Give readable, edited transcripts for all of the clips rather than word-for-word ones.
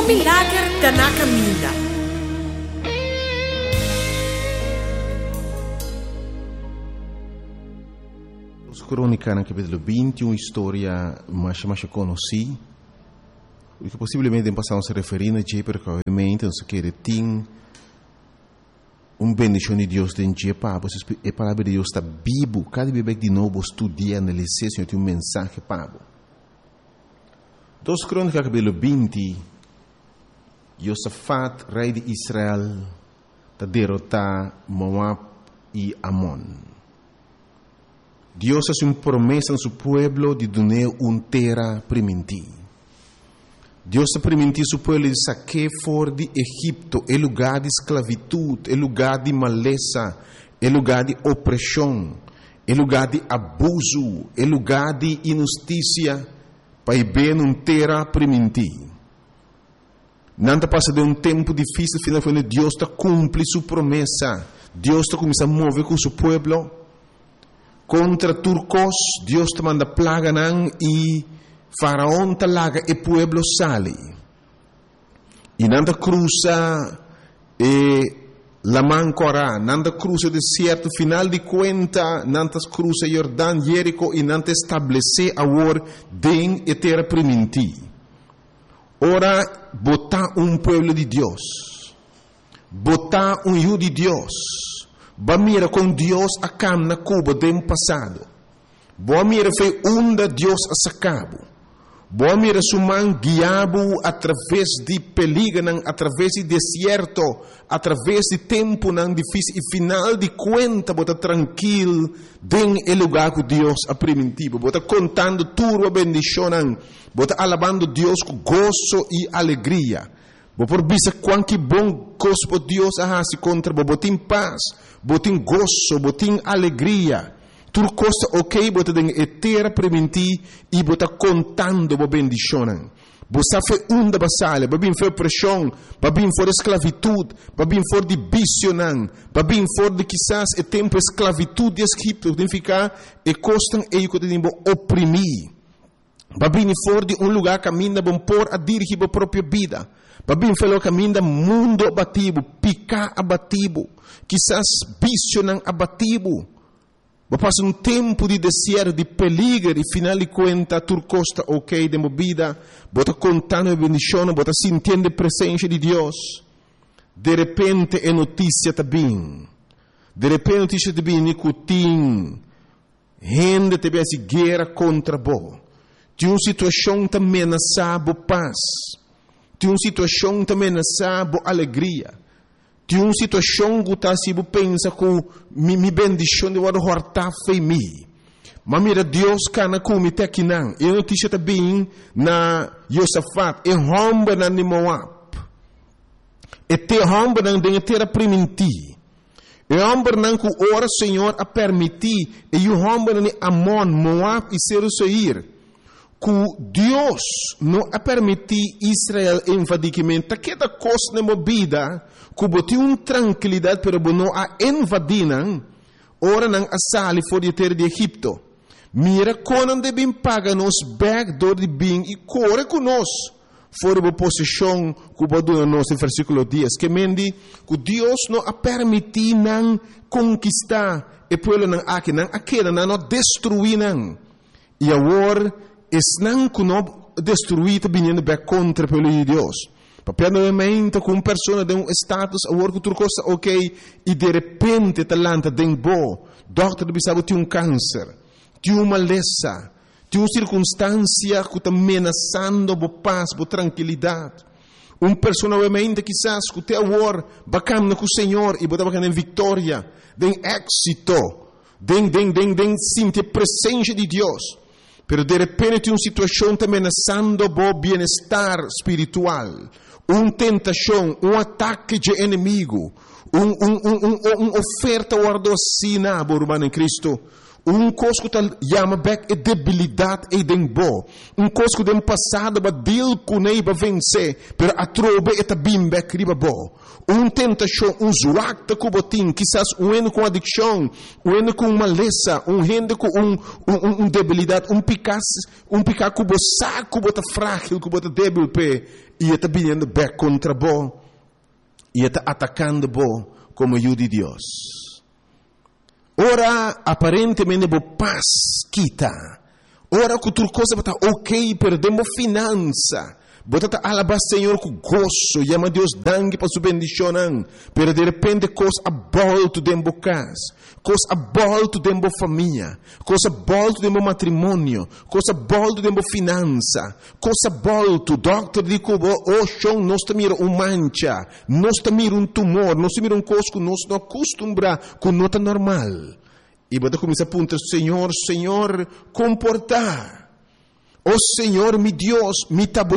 O milagre da na caminha. Os crônicas no capítulo 20, uma história mais conhecida, que possivelmente passamos a referir a dia, porque obviamente nós queremos ter bendição de Deus dentro de Pablo. A palavra de Deus está viva. Cada vez de novo estudia, analisar, Senhor, tem mensagem para Pablo. Dos crônicas capítulo 20, Josafat, rei de Israel, está derrotar Moab e Amon. Deus hace uma promessa no seu povo de dar uma terra primitiva. Deus permitiu seu povo de saquear fora de Egipto, é lugar de esclavitud, é lugar de maleza, é lugar de opressão, é lugar de abuso, é lugar de injustiça, para ir bem uma terra primitiva. Não passa de um tempo difícil, finalmente Deus está cumpre sua promessa. Deus está começando a mover com seu povo. Contra turcos, Deus te manda plaga e Faraón talaga e pueblo sale. E nanda cruza la Mancora, nanda cruza deserto, final de conta, nanda cruza Jordão, Jerico e nanda estabelece agora den e terra primitiva. Ora, botar pueblo de Deus. Botar hijo de Deus. Va mira com Deus a cam na Cuba do passado. Boa mira foi onde Deus a sacabo. Boa mira suman guiabo através de peligro, através de deserto, através de tempo difícil e final de conta bota tranquilo den el lugar que Deus a primitivo. Bota contando tudo a bendição, bota alabando Deus com gozo e alegria. Bo por bisa quanto bom gosto Deus a se contra bo botin paz, botin gozo, botin alegria. Tudo costa ok, bota den etera prementi e bota contando bo bendicionan. Bo sa fe unda basale, babin fe pressão, babin for esclavitud, babin for de bicionan, babin for de quizás e tempo esclavitud de Egipto, tem ficar e costan e que tem bo oprimir. Babin for de lugar caminha bom por a dirigir a própria vida. Babin falou caminho mundo abatido, picar abatido, quizás bicionan abatido. Passa tempo de deserto, de peligro, e final de conta, turcosta ok, de movida, bota contando a bendição, bota sentindo a presença de Deus. De repente é notícia também. De repente notícia também, nicotim, gente também se guerra contra bo. Tem uma situação também ameaçada paz. Tem uma situação também ameaçada alegria. Tem uma situação que está se pensa que me bendição de wado horta foi me. Mas mira Deus cana como te aqui não. E notícia também na Josafat e romba na Moab. E te romba na de terra primiti. E romba na que ora Senhor a permitir e o romba na Amon, Moab e Seir. Que Deus não a permitir Israel invadimento, que da coisa na movida, que botou uma tranquilidade para não a invadir, ora não a sair fora de terra de Egipto. Mira quando devem pagar nos backdoor de bem e corre conosco fora da posição que botou nos no versículo 10, que mendi que Deus não a permitir não conquistar e pueblo não aqui não aquela não destruir não. E agora não que não destruir vindo back contra pelo de Deus. Papel novamente com uma pessoa de um status agora que tu costa ok e de repente talanta den bo, doctor bisabo tem um câncer, tem uma maleza, tem uma circunstância que está ameaçando bo paz, bo tranquilidade. Uma pessoa novamente quizás que te agora bacana com o Senhor e botar bacana em vitória, den êxito, den sentir a presença de Deus. Pero de repente tem uma situação também ameaçando o bem-estar espiritual, uma tentação, um ataque de inimigo, uma oferta guardocina, irmão em Cristo, coisa que chama back é debilidade e dembo. Coisa que tem passado para deal com ele para vencer, pero a trobe é bem back riba bo. Tentação, zoacta que botin, quizás com adicção, com maleza, gente com debilidade, picado que bosa, que bota frágil, que bota débil pe, e está vindo back contra bo, e está atacando bo como ajuda de Deus. Ora, aparentemente, bo paz quita. Ora, que outra coisa está ok, perdemos finança. Bota alabar Senhor com gozo, chama Deus dangue para sua bendição, pero de repente coisa abolto dentro da casa, coisa abolto dentro da família, coisa abolto dentro do matrimônio, coisa abolto dentro da finança, coisa abolto, doctor diz oh chão, nós mira mancha, nós mira tumor, nós mira coisa que nós não acostumbra com nota normal. E bota começa a apontar, Senhor, comportar. Oh Senhor, mi Deus, mi tabo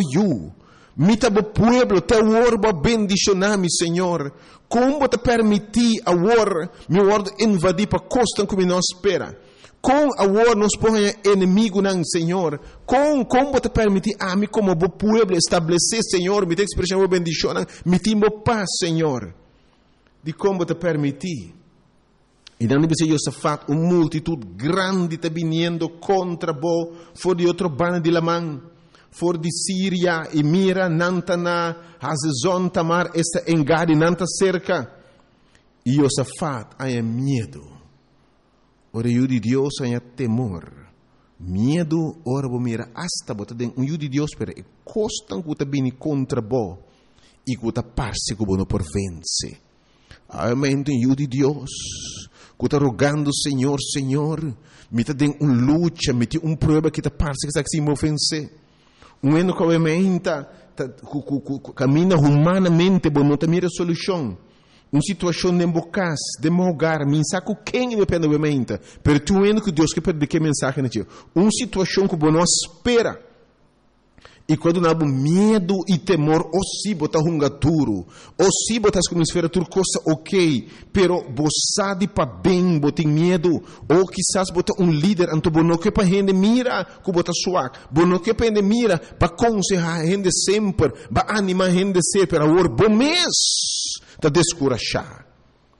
pueblo, te orba bendicionar-me, Senhor. Como te permitir agora, mi word invadir para costa como nós espera. Com agora nos põe inimigo não, Senhor. Como te permitir a mim como bo pueblo estabelecer, Senhor, me te expressão bendicionar, me timo paz, Senhor. De como te permitir. E não deve ser Josafat, multitud grande está vindo contra bo, for de outro bando de Lamã, for de Síria, e mira, Nantana, Hazezon, Tamar, esta engade, Nanta cerca. E Josafat, há medo. Ora, o de Deus, há temor. Medo, ora, bo mira, hasta bota den, o de Deus, pero e costan que está vindo contra bo, e que está parce que bo não por vence. Amém, o de Deus. Que está rogando, Senhor, me está dando luta, me tem prova que está parece que está se me ofense. Ano que obviamente caminha humanamente, mas não está mira solução. Situação de embocas, de mogar, me saco quem depende obviamente. Pero tu ano que Deus que perde que mensagem na tia. Situação que não espera. E quando não há medo e temor, ou se botar duro, ou se botar como esfera tudo coisa ok, pero você de para bem, botar medo, ou quizás botar líder, então não que para gente mira, que botar suave, não que para gente mira, para aconselhar a gente sempre, para animar a gente sempre, para o bom mês, para descorachar.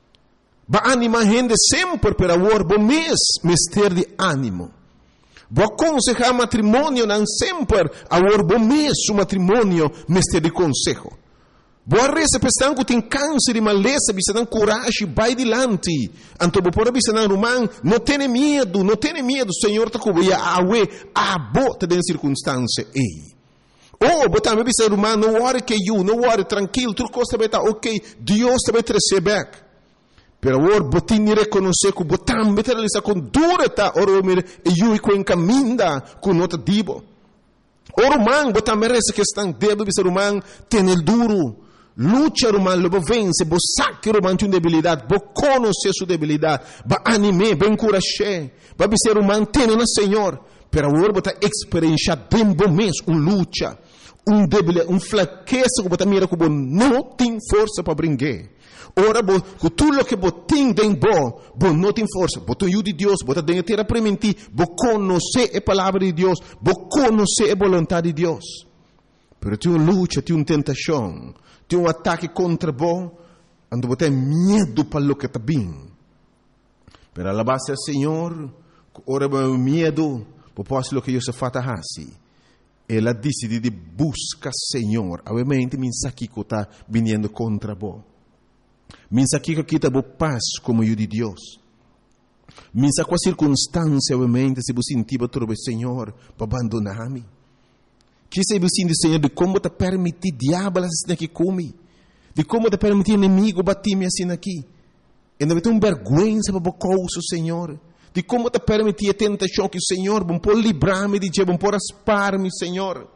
Para animar a gente sempre, para o bom mês, ter de ânimo. Vou aconselhar matrimônio não sempre a bom mês o matrimônio mestre de consejo. Vou reza pensando que tem câncer e maleza, bisa não coragem, vai adiante. Então vou por bisa não romano, não tenha medo, Senhor tá com a awe, a bota de circunstância ei. Oh, botar me bisa romano, não worry que you, não worry, tranquilo, tudo costa beta, ok, Deus te vai trazer back. Pero agora botin ni reconhecer que botam beteraliza com dureta oro mir e yui com encaminda com nota dibo. Oro man botam merece que estão débil bisa romano tem el duro. Lucha romano lobo vence, bo saque romano tem debilidade, bo conhecer sua debilidade, ba anime, ben encorajar, ba bisa romano tem na Senhor. Pero agora botar experiência tempo mês lucha, debilidade, fraqueza que botam mira que bo não tem força para brincar. Ora, com tudo o que botem tem bom não tem força. Botem o de Deus, botem dentro terra prementi, bo conhecer a palavra de Deus, bo conhecer a vontade de Deus. Pero tem uma luta, tem uma tentação, tem um ataque contra bom, ando botem medo para o que está bem. Pero a base do Senhor, ora o medo, por posso o que Deus faz assim. Ela decide de buscar Senhor, obviamente mensagem que está vindo contra bom. Minsa que kita bo paz como o de Deus. Minsa com a circunstância, obviamente, se você sentir para Senhor, para abandonar-me. Que se você sentir, Senhor, de como te permitir diabo assim aqui come, de como te permitir inimigo bater-me assim aqui. E não tem vergonha para bocoso, Senhor. De como te permitir a tentação que o Senhor, bom por livrar-me de bom por aspar-me, Senhor.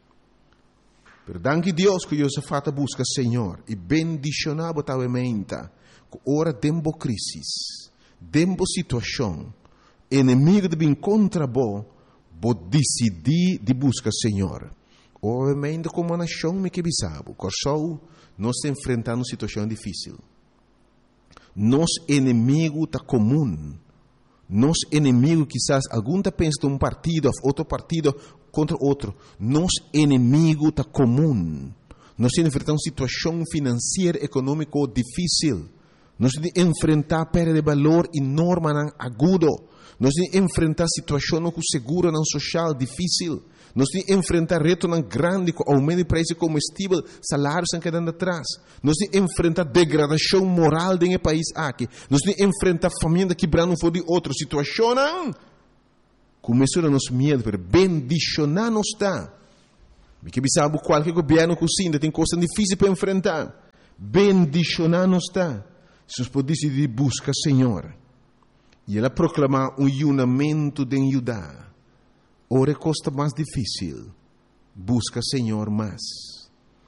Pero danke Deus que Josafat busca Senhor e bendicionar botavamente que ora tempo crisis, tempo situação, inimigo de bem contra bo decidir de buscar Senhor. Obviamente como nação me que bisabo, corsou nós enfrentando situação difícil. Nos inimigo tá comum, Nos inimigos, quizás, algum está pensando um partido, outro partido contra outro. Nos inimigo está comum. Nós enfrentamos uma situação financeira, econômica difícil. Nós enfrentar perda de valor enorme, agudo. Nós enfrentar situação com seguro social difícil. Nós enfrentar reto grande com aumento de preço de combustível, salários estão quedando atrás. Nós enfrentar degradação moral do país aqui. Nós enfrentar família quebrando fora de outra situação. Começou a nos medo, mas bendicionar não está. Porque sabe qualquer governo cozinha tem coisas difíceis para enfrentar. Bendicionar não está. Se nós podemos decidir buscar Senhor. E ela proclamar um unimento de Judá. Ora, costa mais difícil. Busca Senhor mais.